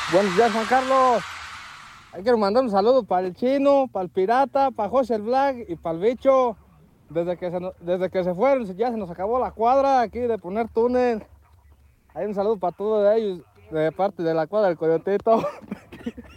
Buenos días, Juan Carlos. Hay que mandar un saludo para el Chino, para el Pirata, para José el Black y para el Bicho. Desde que se fueron, ya se nos acabó la cuadra aquí de poner túnel. Hay un saludo para todos ellos, de parte de la cuadra del Coyotito.